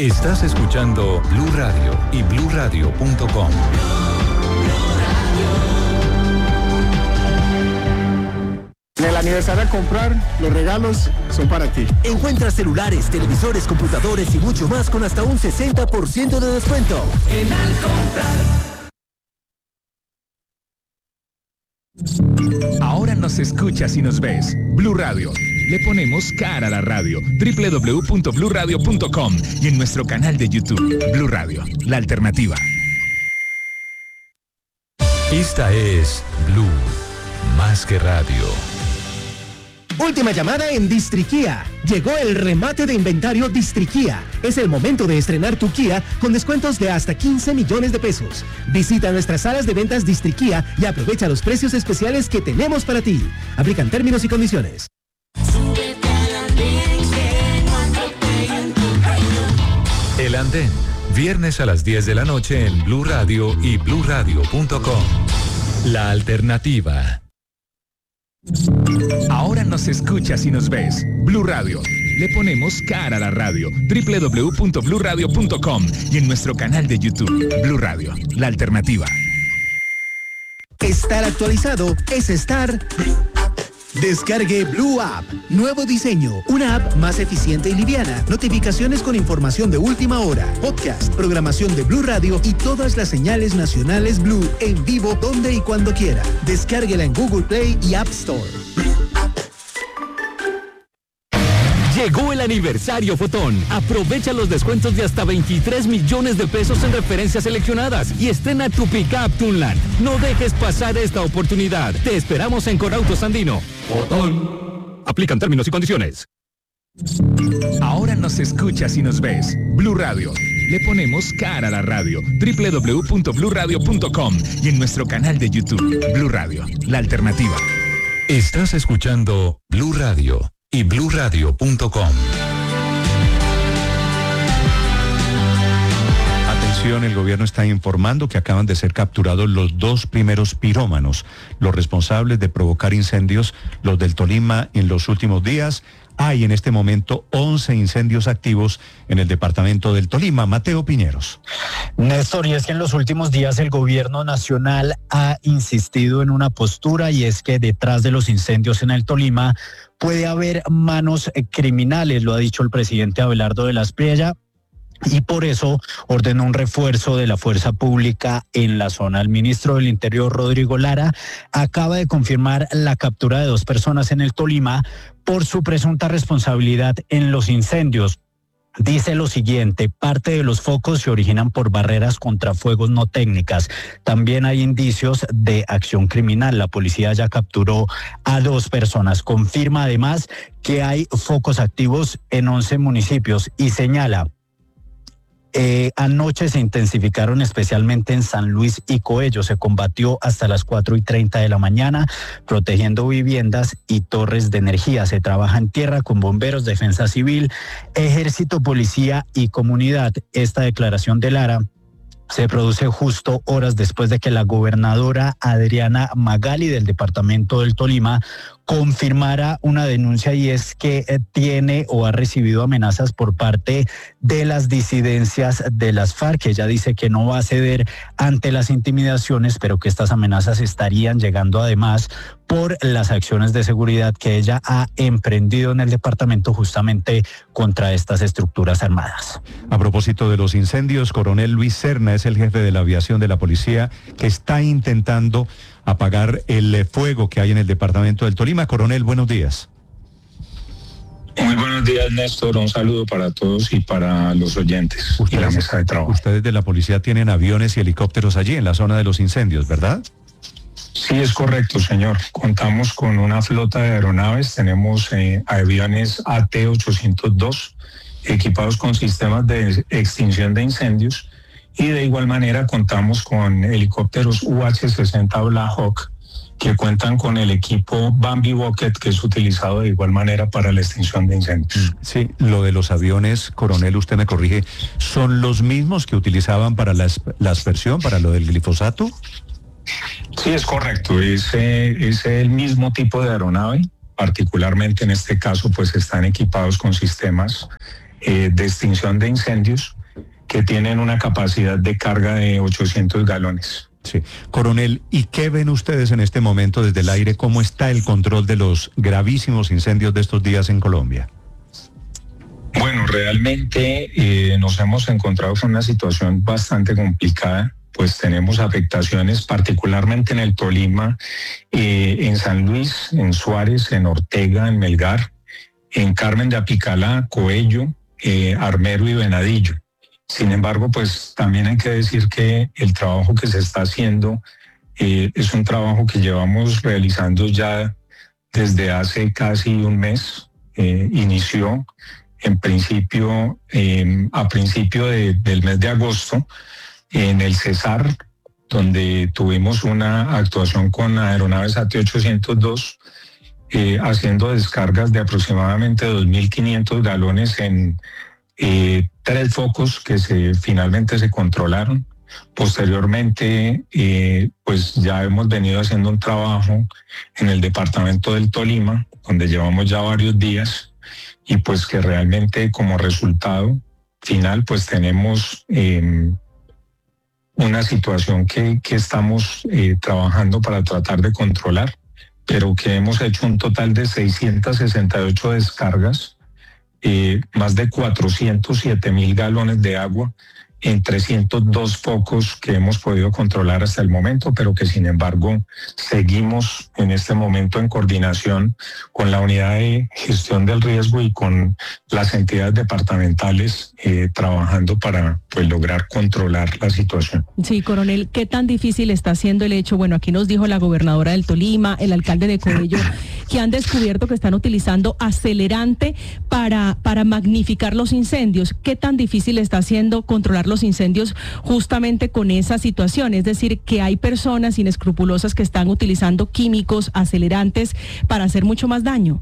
Estás escuchando Blue Radio y BlueRadio.com. En el aniversario a comprar, los regalos son para ti. Encuentra celulares, televisores, computadores y mucho más con hasta un 60% de descuento. En Al comprar. Ahora nos escuchas y nos ves. Blue Radio. Le ponemos cara a la radio. www.bluradio.com y en nuestro canal de YouTube. Blue Radio, la alternativa. Esta es Blue, más que radio. Última llamada en Distriquía. Llegó el remate de inventario Distriquía. Es el momento de estrenar tu Kia con descuentos de hasta 15 millones de pesos. Visita nuestras salas de ventas Distriquía y aprovecha los precios especiales que tenemos para ti. Aplican términos y condiciones. El Andén, viernes a las 10 de la noche en Blue Radio y BlueRadio.com. La alternativa. Ahora nos escuchas y nos ves. Blue Radio. Le ponemos cara a la radio. www.bluradio.com y en nuestro canal de YouTube. Blue Radio, la alternativa. Estar actualizado es estar... Descargue Blue App. Nuevo diseño. Una app más eficiente y liviana. Notificaciones con información de última hora. Podcast, programación de Blue Radio y todas las señales nacionales Blue en vivo donde y cuando quiera. Descárguela en Google Play y App Store. Llegó el aniversario Fotón. Aprovecha los descuentos de hasta 23 millones de pesos en referencias seleccionadas y estrena tu pick-up Tunland. No dejes pasar esta oportunidad. Te esperamos en Corautos Andino. Fotón. Aplican términos y condiciones. Ahora nos escuchas y nos ves. Blue Radio. Le ponemos cara a la radio. www.bluradio.com y en nuestro canal de YouTube. Blue Radio, la alternativa. Estás escuchando Blue Radio y BlueRadio.com. Atención, el gobierno está informando que acaban de ser capturados los 2 primeros pirómanos, los responsables de provocar incendios, los del Tolima en los últimos días. Hay en este momento 11 incendios activos en el departamento del Tolima. Mateo Piñeros. Néstor, y es que en los últimos días el gobierno nacional ha insistido en una postura y es que detrás de los incendios en el Tolima puede haber manos criminales, lo ha dicho el presidente Abelardo de la Espriella. Y por eso ordenó un refuerzo de la fuerza pública en la zona. El ministro del Interior, Rodrigo Lara, acaba de confirmar la captura de 2 personas en el Tolima por su presunta responsabilidad en los incendios. Dice lo siguiente: parte de los focos se originan por barreras contra fuegos no técnicas. También hay indicios de acción criminal. La policía ya capturó a 2 personas. Confirma además que hay focos activos en 11 municipios y señala: anoche se intensificaron especialmente en San Luis y Coello. Se combatió hasta las 4:30 de la mañana, protegiendo viviendas y torres de energía. Se trabaja en tierra con bomberos, defensa civil, ejército, policía y comunidad. Esta declaración de Lara se produce justo horas después de que la gobernadora Adriana Magali del departamento del Tolima confirmara una denuncia, y es que tiene o ha recibido amenazas por parte de las disidencias de las FARC. Ella dice que no va a ceder ante las intimidaciones, pero que estas amenazas estarían llegando además por las acciones de seguridad que ella ha emprendido en el departamento justamente contra estas estructuras armadas. A propósito de los incendios, coronel Luis Serna es el jefe de la aviación de la policía que está intentando apagar el fuego que hay en el departamento del Tolima. Coronel, buenos días. Muy buenos días, Néstor. Un saludo para todos y para los oyentes y la mesa de trabajo. Ustedes de la policía tienen aviones y helicópteros allí en la zona de los incendios, ¿verdad? Sí, es correcto, señor. Contamos con una flota de aeronaves. Tenemos aviones AT-802 equipados con sistemas de extinción de incendios, y de igual manera contamos con helicópteros UH-60 Black Hawk que cuentan con el equipo Bambi Bucket, que es utilizado de igual manera para la extinción de incendios. Sí, lo de los aviones, coronel, usted me corrige, ¿son los mismos que utilizaban para la aspersión, para lo del glifosato? Sí, es correcto, es el mismo tipo de aeronave, particularmente en este caso pues están equipados con sistemas de extinción de incendios que tienen una capacidad de carga de 800 galones. Sí. Coronel, ¿y qué ven ustedes en este momento desde el aire? ¿Cómo está el control de los gravísimos incendios de estos días en Colombia? Bueno, realmente nos hemos encontrado con una situación bastante complicada, pues tenemos afectaciones particularmente en el Tolima, en San Luis, en Suárez, en Ortega, en Melgar, en Carmen de Apicalá, Coello, Armero y Venadillo. Sin embargo, pues también hay que decir que el trabajo que se está haciendo es un trabajo que llevamos realizando ya desde hace casi un mes. Inició en principio, a principio del mes de agosto, en el Cesar, donde tuvimos una actuación con aeronaves AT-802, haciendo descargas de aproximadamente 2.500 galones en 3 focos que finalmente se controlaron. Posteriormente, pues ya hemos venido haciendo un trabajo en el departamento del Tolima, donde llevamos ya varios días, y pues que realmente como resultado final pues tenemos una situación que estamos trabajando para tratar de controlar, pero que hemos hecho un total de 668 descargas, más de 407.000 galones de agua en 302 focos que hemos podido controlar hasta el momento, pero que sin embargo seguimos en este momento en coordinación con la unidad de gestión del riesgo y con las entidades departamentales trabajando para pues lograr controlar la situación. Sí, coronel, ¿qué tan difícil está siendo el hecho? Bueno, aquí nos dijo la gobernadora del Tolima, el alcalde de Coello, que han descubierto que están utilizando acelerante para magnificar los incendios. ¿Qué tan difícil está siendo controlar los incendios justamente con esa situación? Es decir, que hay personas inescrupulosas que están utilizando químicos, acelerantes para hacer mucho más daño.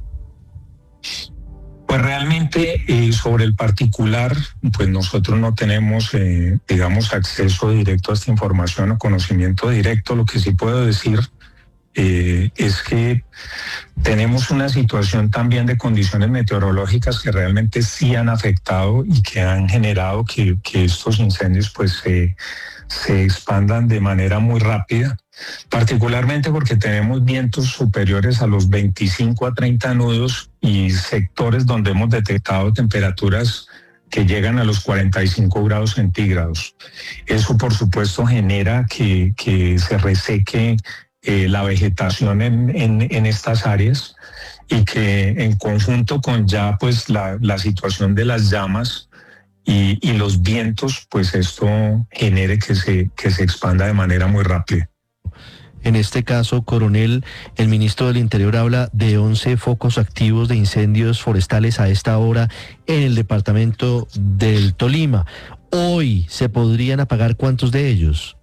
Pues realmente sobre el particular, pues nosotros no tenemos, digamos, acceso directo a esta información o conocimiento directo. Lo que sí puedo decir es que tenemos una situación también de condiciones meteorológicas que realmente sí han afectado y que han generado que estos incendios pues se expandan de manera muy rápida, particularmente porque tenemos vientos superiores a los 25 a 30 nudos y sectores donde hemos detectado temperaturas que llegan a los 45 grados centígrados. Eso por supuesto genera que se reseque la vegetación en estas áreas y que en conjunto con ya pues la situación de las llamas y los vientos, pues esto genere que se expanda de manera muy rápida. En este caso, coronel, el ministro del Interior habla de 11 focos activos de incendios forestales a esta hora en el departamento del Tolima. Hoy, ¿se podrían apagar cuántos de ellos?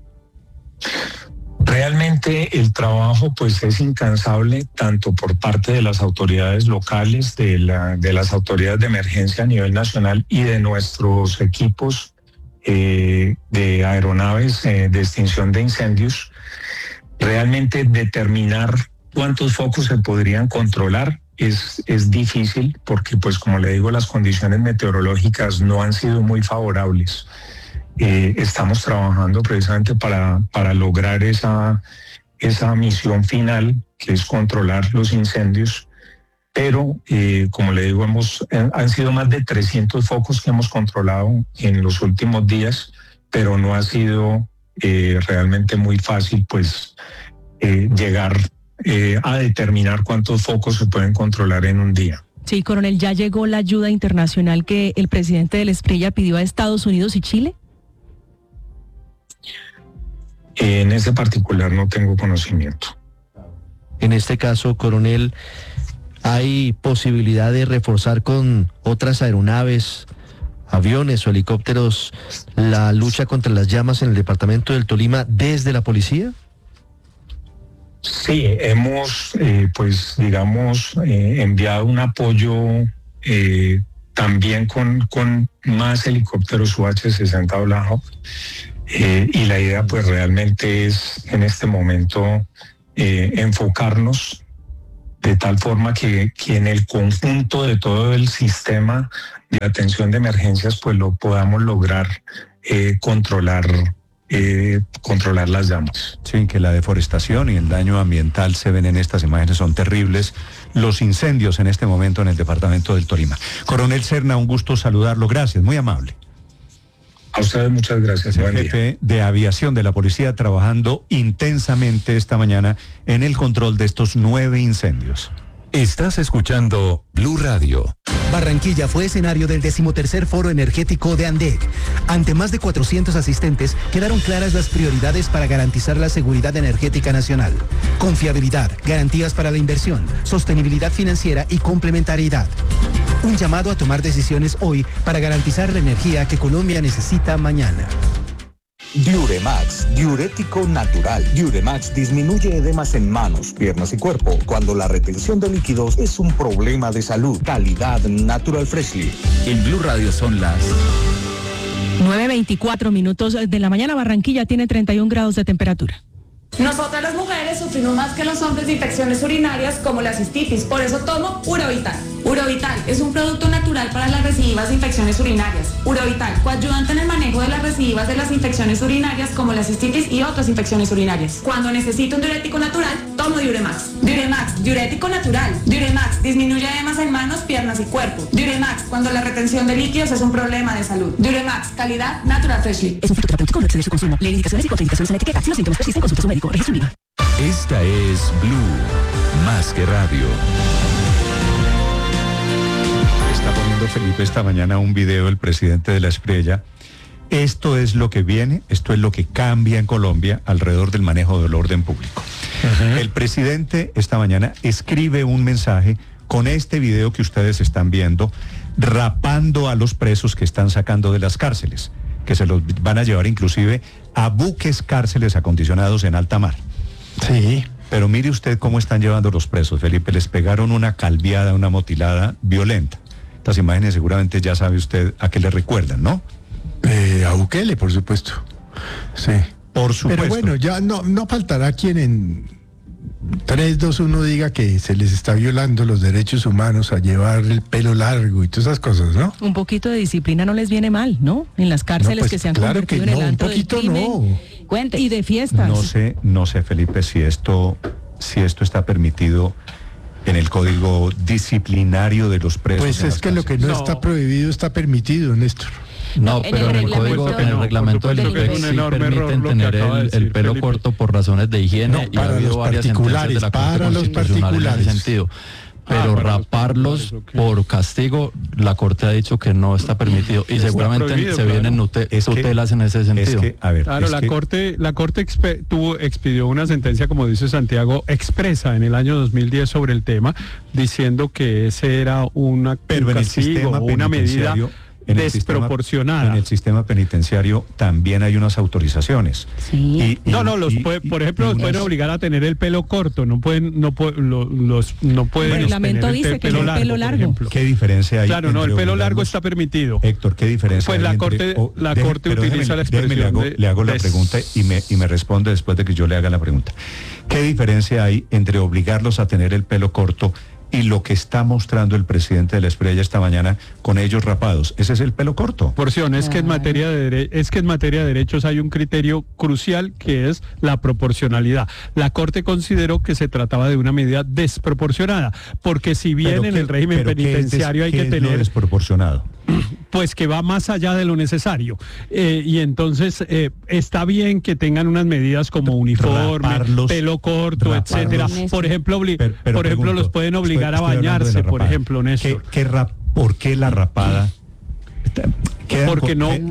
Realmente el trabajo pues es incansable tanto por parte de las autoridades locales, de las autoridades de emergencia a nivel nacional y de nuestros equipos de aeronaves de extinción de incendios. Realmente determinar cuántos focos se podrían controlar es difícil porque pues como le digo las condiciones meteorológicas no han sido muy favorables. Estamos trabajando precisamente para lograr esa misión final, que es controlar los incendios, pero como le digo, han sido más de 300 focos que hemos controlado en los últimos días, pero no ha sido realmente muy fácil pues llegar a determinar cuántos focos se pueden controlar en un día. Sí, coronel, ¿ya llegó la ayuda internacional que el presidente del Espriella pidió a Estados Unidos y Chile? En ese particular no tengo conocimiento. En este caso, coronel, ¿hay posibilidad de reforzar con otras aeronaves, aviones o helicópteros la lucha contra las llamas en el departamento del Tolima desde la policía? Sí, hemos pues digamos enviado un apoyo también con más helicópteros UH-60 Black Hawk. Y la idea pues realmente es en este momento enfocarnos de tal forma que en el conjunto de todo el sistema de atención de emergencias pues lo podamos lograr controlar las llamas. Sí, que la deforestación y el daño ambiental se ven en estas imágenes, son terribles. Los incendios en este momento en el departamento del Tolima. Coronel Serna, un gusto saludarlo, gracias, muy amable. A ustedes muchas gracias. El jefe de aviación de la policía trabajando intensamente esta mañana en el control de estos 9 incendios. Estás escuchando Blue Radio. Barranquilla fue escenario del 13º Foro Energético de ANDEC. Ante más de 400 asistentes, quedaron claras las prioridades para garantizar la seguridad energética nacional. Confiabilidad, garantías para la inversión, sostenibilidad financiera y complementariedad. Un llamado a tomar decisiones hoy para garantizar la energía que Colombia necesita mañana. Diuremax, diurético natural. Diuremax disminuye edemas en manos, piernas y cuerpo cuando la retención de líquidos es un problema de salud. Calidad Natural Freshly. En Blue Radio son las 9:24 de la mañana. Barranquilla tiene 31 grados de temperatura. Nosotras las mujeres sufrimos más que los hombres de infecciones urinarias como la cistitis, por eso tomo Urovital. Urovital es un producto natural para las recidivas de infecciones urinarias. Urovital, coadyuvante en el manejo de las recidivas de las infecciones urinarias como la cistitis y otras infecciones urinarias. Cuando necesito un diurético natural, tomo Diuremax. Diuremax, diurético natural. Diuremax, disminuye edemas en manos, piernas y cuerpo. Diuremax, cuando la retención de líquidos es un problema de salud. Diuremax, calidad Natural Freshly. Es un fitoterapéutico, no excede su consumo. Lee indicaciones y contraindicaciones en la etiqueta. Si los síntomas persisten, consulte a su médico. Registro IVA. Esta es Blue, más que radio. Está poniendo Felipe esta mañana un video del presidente de la Espriella. Esto es lo que viene, esto es lo que cambia en Colombia alrededor del manejo del orden público. El presidente esta mañana escribe un mensaje con este video que ustedes están viendo, rapando a los presos que están sacando de las cárceles, que se los van a llevar inclusive a buques cárceles acondicionados en alta mar. Sí. Pero mire usted cómo están llevando los presos, Felipe. Les pegaron una calviada, una motilada violenta. Estas imágenes seguramente ya sabe usted a qué le recuerdan, ¿no? A Bukele, por supuesto. Sí. Por supuesto. Pero bueno, ya no faltará quien en 3, 2, 1 diga que se les está violando los derechos humanos a llevar el pelo largo y todas esas cosas, ¿no? Un poquito de disciplina no les viene mal, ¿no? En las cárceles pues, que se han claro convertido que en el antro del crimen. No. Cuente. Y de fiestas. No sé, Felipe, si esto está permitido en el código disciplinario de los presos. Pues es que lo que no está prohibido está permitido, Néstor. No, pero en el reglamento del IPEC sí permiten tener el pelo corto por razones de higiene y ha habido varias sentencias de la Corte Constitucional en ese sentido. Pero raparlos por castigo, la Corte ha dicho que no está permitido y seguramente se vienen tutelas en ese sentido. Claro, la Corte expidió una sentencia, como dice Santiago, expresa en el año 2010 sobre el tema, diciendo que ese era un castigo o una medida desproporcionada. En el sistema penitenciario también hay unas autorizaciones. Sí. Por ejemplo, los pueden obligar a tener el pelo corto, no pueden el reglamento dice que el pelo largo. ¿Qué diferencia hay? Claro, no, el pelo largo está permitido. Héctor, ¿qué diferencia pues hay? La Corte utiliza la expresión le hago la pregunta y me responde después de que yo le haga la pregunta. ¿Qué diferencia hay entre obligarlos a tener el pelo corto y lo que está mostrando el presidente de la Espriella esta mañana con ellos rapados? Ese es el pelo corto. Porción, es que en materia de derechos hay un criterio crucial que es la proporcionalidad. La Corte consideró que se trataba de una medida desproporcionada, porque si bien en el régimen penitenciario hay que tener... ¿Qué es desproporcionado? Pues que va más allá de lo necesario. Y entonces está bien que tengan unas medidas como uniforme, pelo corto, etcétera. Por ejemplo, los pueden obligar a bañarse, por ejemplo, Néstor. ¿Por qué la rapada? Porque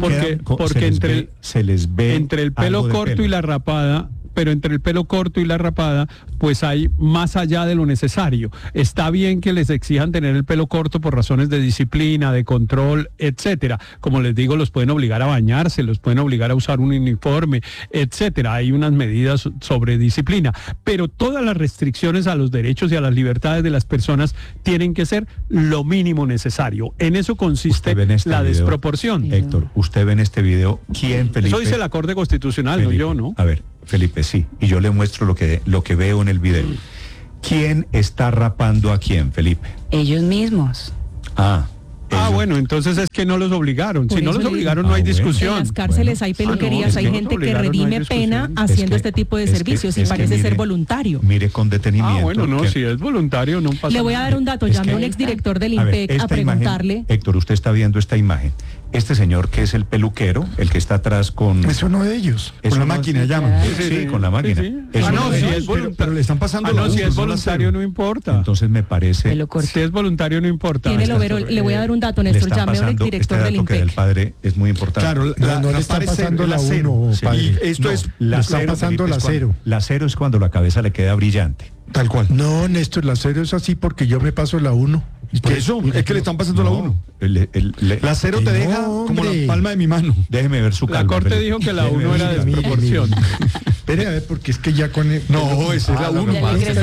entre el pelo corto y la rapada, pero entre el pelo corto y la rapada, pues hay más allá de lo necesario. Está bien que les exijan tener el pelo corto por razones de disciplina, de control, etcétera. Como les digo, los pueden obligar a bañarse, los pueden obligar a usar un uniforme, etcétera. Hay unas medidas sobre disciplina, pero todas las restricciones a los derechos y a las libertades de las personas tienen que ser lo mínimo necesario. En eso consiste la desproporción. Héctor, usted ve en este video, ¿quién, Felipe? Eso dice la Corte Constitucional, Felipe, no yo, ¿no? A ver, Felipe, sí, y yo le muestro lo que veo en el video. ¿Quién está rapando a quién, Felipe? Ellos mismos. Bueno, entonces es que no los obligaron. Si no los obligaron, no hay discusión. En las cárceles hay peluquerías, hay gente que redime pena haciendo este tipo de servicios y parece ser voluntario. Mire con detenimiento. Si es voluntario no pasa nada. Le voy a dar un dato, llamé a un exdirector del IMPEC a preguntarle. Imagen, Héctor, usted está viendo esta imagen. Este señor que es el peluquero, el que está atrás con... Es uno de ellos. Con la máquina llama. Sí, con la máquina. Pero le están pasando si es voluntario no importa. Entonces me parece... Si es voluntario no importa. Le voy a dar un dato, Néstor, llamé a un exdirector del IMPEC. El padre es muy importante. Claro, no le está pasando la 1, padre. Esto es... Le está pasando la 0. La 0 es cuando la cabeza le queda brillante. Tal cual. No, Néstor, la 0 es así porque yo me paso la 1. ¿Qué eso? Es que le están pasando la 1. La 0 te deja como la palma de mi mano. Déjeme ver su calma. La corte dijo que la 1 era de proporción. Espere a ver, porque es que ya con... No, esa es la 1.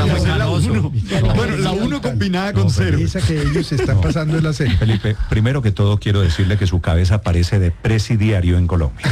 Bueno, la 1 combinada con 0. Esa que ellos se están pasando es la 0. Felipe, primero que todo quiero decirle que su cabeza parece de presidiario en Colombia.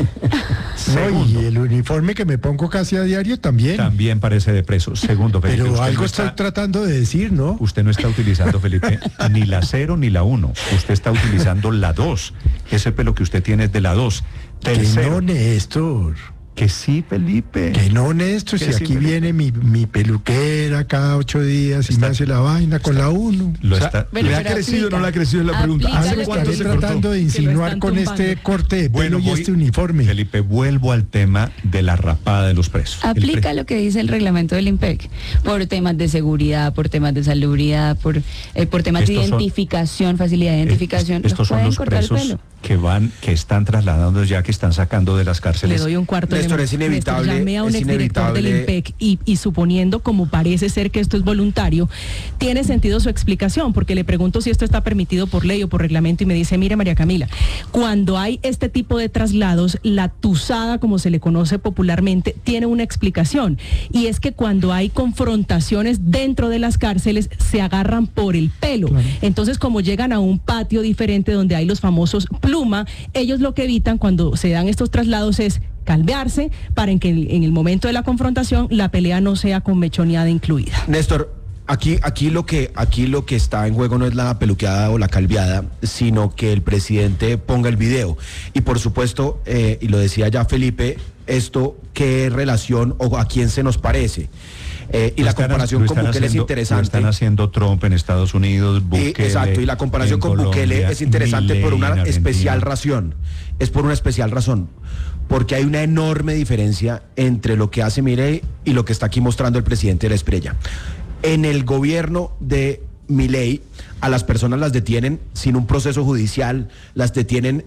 Y el uniforme que me pongo casi a diario también. También parece de preso. Segundo, Felipe. Pero algo estoy tratando de decir, ¿no? Usted no está utilizando, Felipe, ni la 0 ni la 1. Usted está utilizando la 2. Ese pelo que usted tiene es de la 2. Tercero. Que no, Néstor. Que sí, Felipe. Que no, Néstor, si aquí viene mi peluquera cada 8 días y me hace la vaina con la 1. ¿Le ha crecido o no le ha crecido? Es la pregunta. ¿Hace cuánto se tratando de insinuar con este corte de pelo y este uniforme? Felipe, vuelvo al tema de la rapada de los presos. Aplica lo que dice el reglamento del IMPEC, por temas de seguridad, por temas de salubridad, por temas de identificación, facilidad de identificación. Estos son los presos que están trasladando ya, que están sacando de las cárceles. Le doy un cuarto de... Néstor, es inevitable. Llamé a un exdirector del IMPEC y suponiendo, como parece ser que esto es voluntario, tiene sentido su explicación, porque le pregunto si esto está permitido por ley o por reglamento y me dice, mire María Camila, cuando hay este tipo de traslados, la tusada, como se le conoce popularmente, tiene una explicación, y es que cuando hay confrontaciones dentro de las cárceles, se agarran por el pelo. Claro. Entonces, como llegan a un patio diferente donde hay los famosos pluma, ellos lo que evitan cuando se dan estos traslados es calvearse para que en el momento de la confrontación la pelea no sea con mechoneada incluida. Néstor, aquí lo que está en juego no es la peluqueada o la calveada, sino que el presidente ponga el video. Y por supuesto, y lo decía ya Felipe, esto qué relación o a quién se nos parece. Y la comparación con Bukele es interesante. Lo están haciendo Trump en Estados Unidos, Bukele. Exacto, y la comparación con Bukele es interesante por una especial razón. Es por una especial razón. Porque hay una enorme diferencia entre lo que hace Milei y lo que está aquí mostrando el presidente de la Espriella. En el gobierno de Milei, a las personas las detienen sin un proceso judicial, las detienen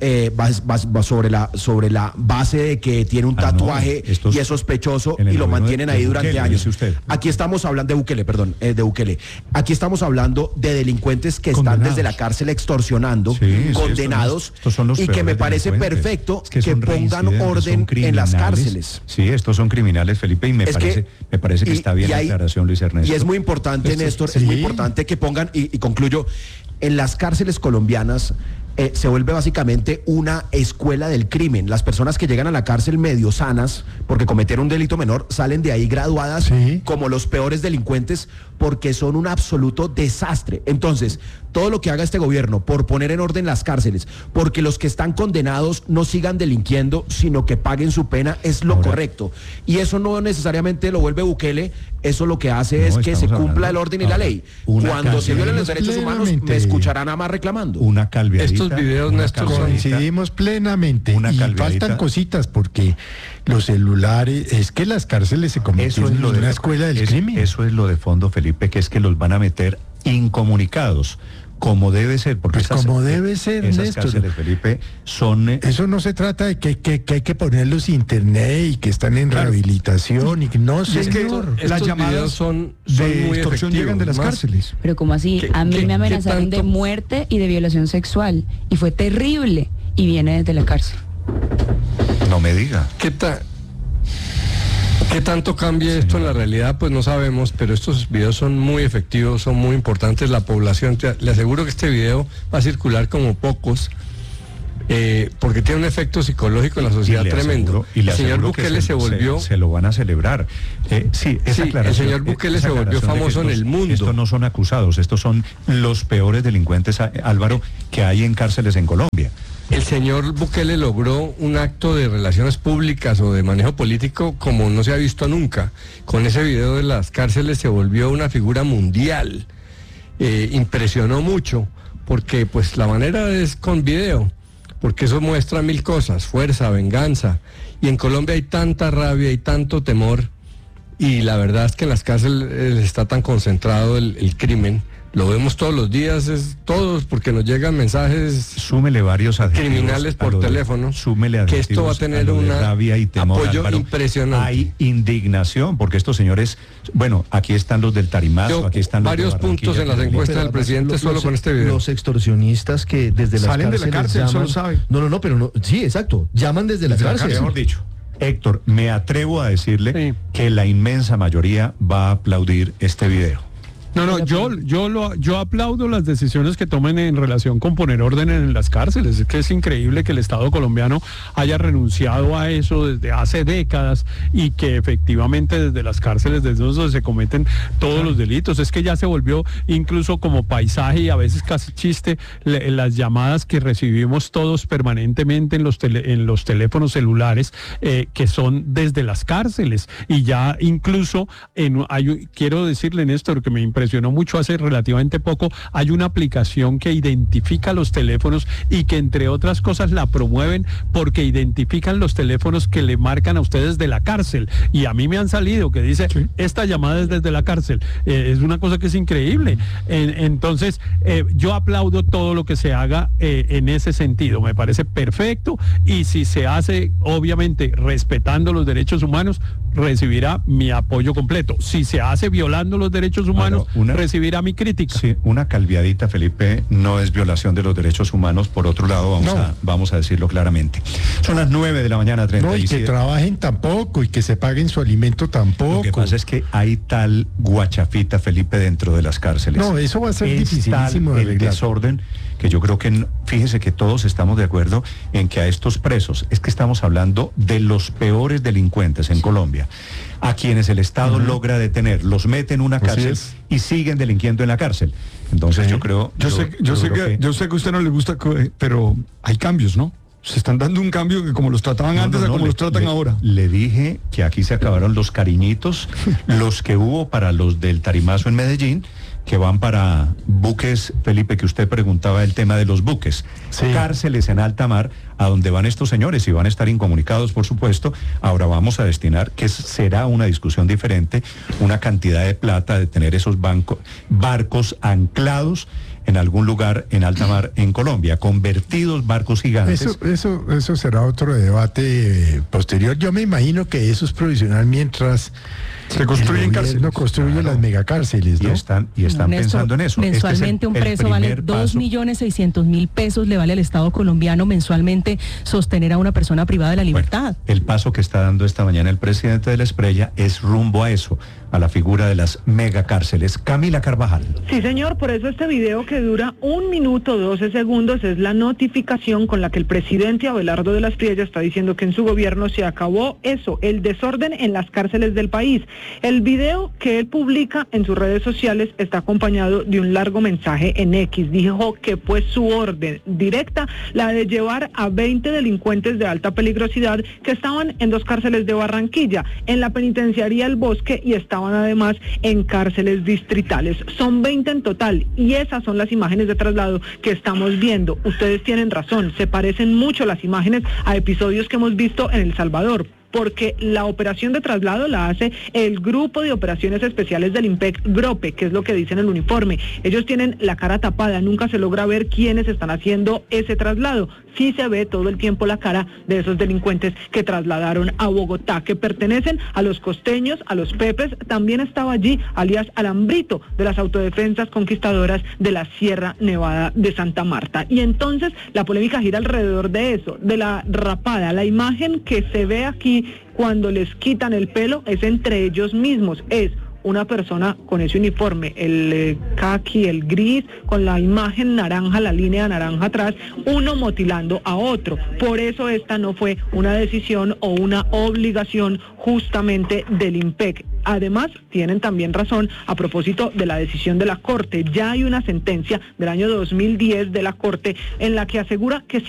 sobre la base de que tiene un tatuaje y es sospechoso y lo mantienen ahí durante años. Aquí estamos hablando de Bukele. Aquí estamos hablando de delincuentes que están desde la cárcel extorsionando, condenados, y que me parece perfecto que pongan orden en las cárceles. Sí, estos son criminales, Felipe, y me parece que está bien la declaración, Luis Ernesto. Y es muy importante, Néstor, es muy importante que pongan, y concluyo, en las cárceles colombianas se vuelve básicamente una escuela del crimen. Las personas que llegan a la cárcel medio sanas porque cometieron un delito menor salen de ahí graduadas como los peores delincuentes, porque son un absoluto desastre. Entonces, todo lo que haga este gobierno por poner en orden las cárceles, porque los que están condenados no sigan delinquiendo, sino que paguen su pena, es lo correcto. Y eso no necesariamente lo vuelve Bukele, eso lo que hace es que se cumpla el orden y la ley. Cuando se violen los derechos humanos, me escucharán a más reclamando. Una calviadita. Estos videos, Néstor, coincidimos plenamente. Y faltan cositas, porque los celulares, es que las cárceles se convierten en una escuela del crimen. Eso es lo de fondo, Felipe, que es que los van a meter incomunicados, como debe ser, porque como debe ser, esas Néstor. Cárceles, Felipe, son... Eso no se trata de que hay que ponerlos internet y que están en rehabilitación y que no sé. Es que las llamadas son de muy extorsión llegan de las cárceles. Pero como así, a mí me amenazaron de muerte y de violación sexual y fue terrible y viene desde la cárcel. No me diga. ¿Qué tanto cambia esto en la realidad? Pues no sabemos, pero estos videos son muy efectivos, son muy importantes. La población, le aseguro que este video va a circular como pocos porque tiene un efecto psicológico en la sociedad tremendo. Y el señor Bukele se volvió... Se lo van a celebrar. Sí, el señor Bukele se volvió famoso en el mundo. Estos no son acusados, estos son los peores delincuentes, Álvaro, que hay en cárceles en Colombia. El señor Bukele logró un acto de relaciones públicas o de manejo político como no se ha visto nunca. Con ese video de las cárceles se volvió una figura mundial. Impresionó mucho, porque pues la manera es con video, porque eso muestra mil cosas, fuerza, venganza. Y en Colombia hay tanta rabia y tanto temor, y la verdad es que en las cárceles está tan concentrado el crimen. Lo vemos todos los días, todos, porque nos llegan mensajes. Súmele varios criminales por teléfono. Súmele que esto va a tener una rabia y temor, apoyo Álvaro, impresionante. Hay indignación, porque estos señores, bueno, aquí están los del Tarimazo, aquí están los varios puntos en las encuestas del presidente solo con este video. Los extorsionistas que desde las salen cárceles de la cárcel, llaman, solo saben. No, pero no, sí, exacto, llaman desde la cárcel. Mejor dicho. Héctor, me atrevo a decirle que la inmensa mayoría va a aplaudir este video. No, yo aplaudo las decisiones que tomen en relación con poner orden en las cárceles. Es que es increíble que el Estado colombiano haya renunciado a eso desde hace décadas y que efectivamente desde las cárceles, desde donde se cometen todos los delitos. Es que ya se volvió incluso como paisaje y a veces casi chiste las llamadas que recibimos todos permanentemente en los teléfonos celulares que son desde las cárceles. Y ya incluso, quiero decirle, Néstor, que me impresionó mucho hace relativamente poco, hay una aplicación que identifica los teléfonos y que entre otras cosas la promueven porque identifican los teléfonos que le marcan a ustedes de la cárcel, y a mí me han salido que dice esta llamada es desde la cárcel. Es una cosa que es increíble. Entonces yo aplaudo todo lo que se haga en ese sentido, me parece perfecto, y si se hace obviamente respetando los derechos humanos, recibirá mi apoyo completo. Si se hace violando los derechos humanos, recibirá mi crítica. Sí, una calviadita, Felipe, no es violación de los derechos humanos. Por otro lado, vamos a decirlo claramente. Son las 9 de la mañana, 37. No, y que trabajen tampoco, y que se paguen su alimento tampoco. Lo que pasa es que hay tal guachafita, Felipe, dentro de las cárceles. No, eso va a ser dificilísimo de arreglar. El desorden, que yo creo que, fíjese que todos estamos de acuerdo en que a estos presos, es que estamos hablando de los peores delincuentes en Colombia, a quienes el Estado logra detener, los mete en una cárcel y siguen delinquiendo en la cárcel. Entonces yo creo... Yo sé que a usted no le gusta, pero hay cambios, ¿no? Se están dando un cambio que como los trataban antes a como los tratan ahora. Le dije que aquí se acabaron los cariñitos, los que hubo para los del Tarimazo en Medellín, que van para buques, Felipe, que usted preguntaba el tema de los buques, cárceles en alta mar, a donde van estos señores, y van a estar incomunicados, por supuesto. Ahora vamos a destinar, que será una discusión diferente, una cantidad de plata de tener esos barcos anclados en algún lugar en alta mar en Colombia, convertidos barcos gigantes. Eso será otro debate posterior. Yo me imagino que eso es provisional mientras se construyen cárceles. No construye las megacárceles, ¿no? Y están pensando en eso. Mensualmente un preso vale 2.600.000 pesos, le vale al Estado colombiano mensualmente sostener a una persona privada de la libertad. El paso que está dando esta mañana el presidente de la Esprella es rumbo a eso, a la figura de las megacárceles. Camila Carvajal. Sí, señor, por eso este video que dura 1 minuto 12 segundos es la notificación con la que el presidente Abelardo de la Espriella está diciendo que en su gobierno se acabó eso, el desorden en las cárceles del país. El video que él publica en sus redes sociales está acompañado de un largo mensaje en X. Dijo que fue su orden directa la de llevar a 20 delincuentes de alta peligrosidad que estaban en 2 cárceles de Barranquilla, en la penitenciaría El Bosque, y estaban además en cárceles distritales. Son 20 en total, y esas son las imágenes de traslado que estamos viendo. Ustedes tienen razón, se parecen mucho las imágenes a episodios que hemos visto en El Salvador, porque la operación de traslado la hace el Grupo de Operaciones Especiales del IMPEC, GROPE, que es lo que dice en el uniforme. Ellos tienen la cara tapada, nunca se logra ver quiénes están haciendo ese traslado. Sí se ve todo el tiempo la cara de esos delincuentes que trasladaron a Bogotá, que pertenecen a los costeños, a los pepes. También estaba allí, alias Alambrito, de las autodefensas conquistadoras de la Sierra Nevada de Santa Marta. Y entonces la polémica gira alrededor de eso, de la rapada. La imagen que se ve aquí cuando les quitan el pelo es entre ellos mismos, es una persona con ese uniforme, el caqui, el gris, con la imagen naranja, la línea naranja atrás, uno motilando a otro. Por eso esta no fue una decisión o una obligación justamente del IMPEC. Además, tienen también razón a propósito de la decisión de la Corte. Ya hay una sentencia del año 2010 de la Corte en la que asegura que